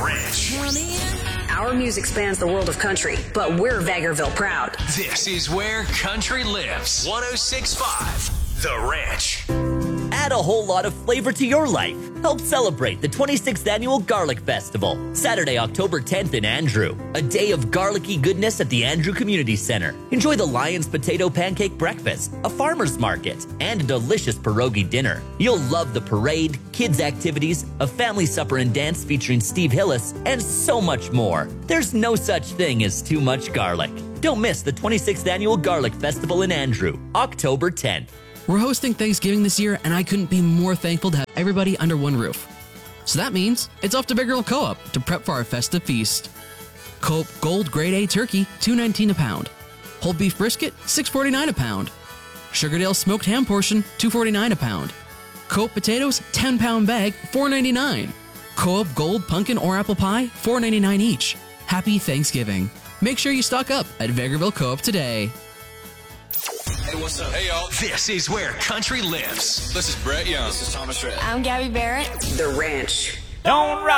Ranch. Our music spans the world of country, but we're Vegreville proud. This is where country lives. 106.5 The Ranch. Add a whole lot of flavor to your life. Help celebrate the 26th Annual Garlic Festival, Saturday, October 10th in Andrew. A day of garlicky goodness at the Andrew Community Center. Enjoy the Lion's Potato Pancake Breakfast, a farmer's market, and a delicious pierogi dinner. You'll love the parade, kids' activities, a family supper and dance featuring Steve Hillis, and so much more. There's no such thing as too much garlic. Don't miss the 26th Annual Garlic Festival in Andrew, October 10th. We're hosting Thanksgiving this year, and I couldn't be more thankful to have everybody under one roof. So that means it's off to Vegreville Co-op to prep for our festive feast. Co-op Gold Grade A Turkey, $2.19 a pound. Whole beef brisket, $6.49 a pound. Sugardale smoked ham portion, $2.49 a pound. Co-op potatoes, 10-pound bag, $4.99. Co-op Gold pumpkin or apple pie, $4.99 each. Happy Thanksgiving. Make sure you stock up at Vegreville Co-op today. Hey, what's up? Hey, y'all. This is where country lives. This is Brett Young. This is Thomas Rhett. I'm Gabby Barrett. The Ranch. Don't rock.